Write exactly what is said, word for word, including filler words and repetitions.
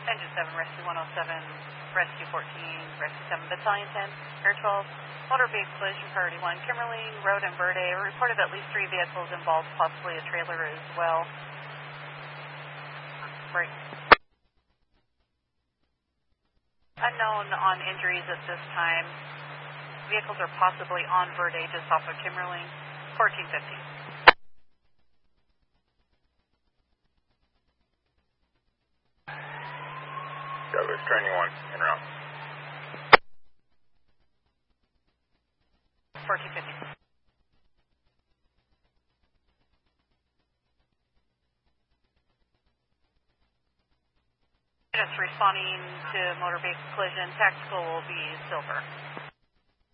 Engine seven, Rescue one oh seven, Rescue fourteen, Rescue seven, Battalion ten, Air twelve, motor vehicle collision, priority one, Kimberly, Road and Verde. Reported at least three vehicles involved, possibly a trailer as well. Break. Unknown on injuries at this time. Vehicles are possibly on Verde, just off of Kimberly, fourteen fifty. Douglas, training one, en route. fourteen fifty. Just responding to motor vehicle collision, tactical will be silver.